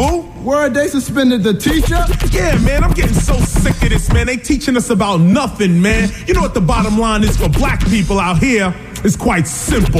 fool. Word, they suspended the teacher? Yeah, man, I'm getting so sick of this, man. They teaching us about nothing, man. You know what the bottom line is for black people out here? It's quite simple.